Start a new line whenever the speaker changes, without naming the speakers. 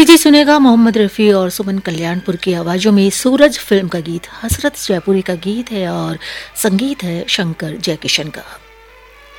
लीजिए सुनेगा मोहम्मद रफ़ी और सुमन कल्याणपुर की आवाज़ों में सूरज फिल्म का गीत। हसरत जयपुरी का गीत है और संगीत है शंकर जयकिशन का।